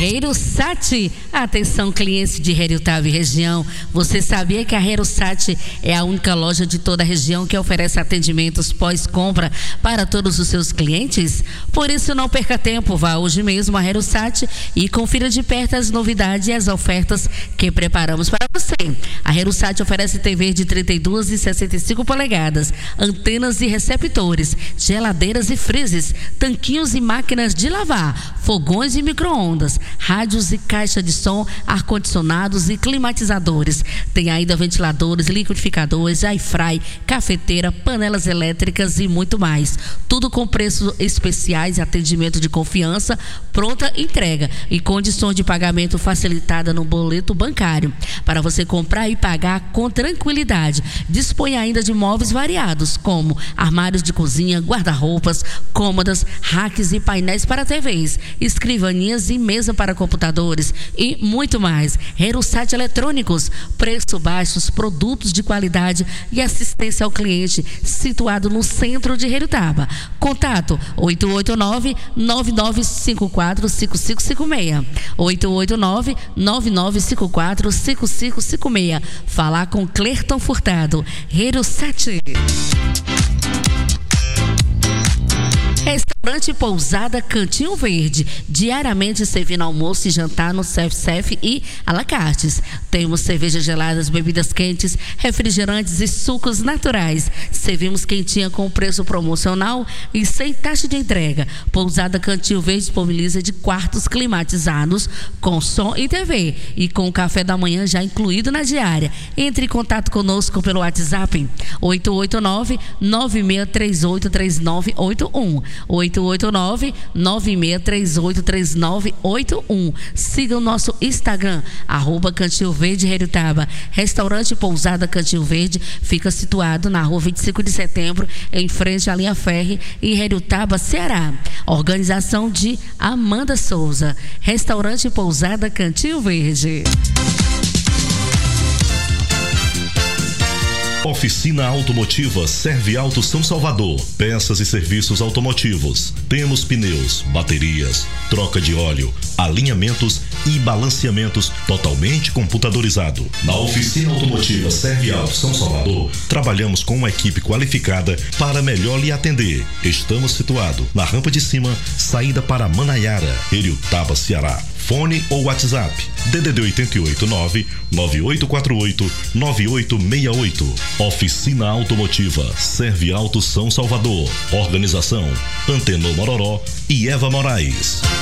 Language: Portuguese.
Rerussat, atenção clientes de Heriotaba e região, você sabia que a Rerussat é a única loja de toda a região que oferece atendimentos pós-compra para todos os seus clientes? Por isso não perca tempo, vá hoje mesmo a Rerussat e confira de perto as novidades e as ofertas que preparamos para você. A Rerussat oferece TV de 32 e 65 polegadas, antenas e receptores, geladeiras e freezers, tanquinhos e máquinas de lavar, fogões e micro-ondas, rádios e caixa de som, ar-condicionados e climatizadores. Tem ainda ventiladores, liquidificadores, airfry, cafeteira, panelas elétricas e muito mais. Tudo com preços especiais, atendimento de confiança, pronta entrega e condições de pagamento facilitada no boleto bancário, para você comprar e pagar com tranquilidade. Dispõe ainda de móveis variados, como armários de cozinha, guarda-roupas, cômodas, racks e painéis para TVs, escrivaninhas e mesa para computadores e muito mais. Rerussat Eletrônicos, preço baixos, produtos de qualidade e assistência ao cliente, situado no centro de Heriotaba. Contato 889-9954-5556. 889-9954-5556. Falar com Clerton Furtado. Rerussat. Restaurante Pousada Cantinho Verde, diariamente servindo almoço e jantar no self-service e à la carte. Temos cervejas geladas, bebidas quentes, refrigerantes e sucos naturais. Servimos quentinha com preço promocional e sem taxa de entrega. Pousada Cantinho Verde disponibiliza de quartos climatizados com som e TV e com o café da manhã já incluído na diária. Entre em contato conosco pelo WhatsApp 889-9638-3981. 889-9638-3981. Siga o nosso Instagram, @Cantinho Verde Heriotaba. Restaurante Pousada Cantinho Verde fica situado na rua 25 de setembro, em frente à linha Ferry, em Heriotaba, Ceará. Organização de Amanda Souza. Restaurante Pousada Cantinho Verde. Oficina Automotiva Serve Auto São Salvador. Peças e serviços automotivos. Temos pneus, baterias, troca de óleo, alinhamentos e balanceamentos totalmente computadorizado. Na Oficina Automotiva Serve Auto São Salvador, trabalhamos com uma equipe qualificada para melhor lhe atender. Estamos situados na rampa de cima, saída para Manaiara, Heriotaba, Ceará. Fone ou WhatsApp DDD 88 99848 9868. Oficina Automotiva Serve Auto São Salvador. Organização Antenor Mororó e Eva Moraes.